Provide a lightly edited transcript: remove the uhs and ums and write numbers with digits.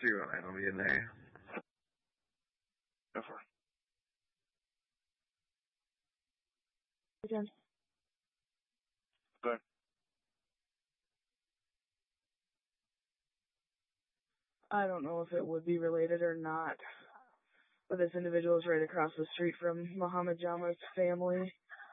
you and I will be in there. Go for it. Again. Good. I don't know if it would be related or not, but this individual is right across the street from Muhammad Jama's family.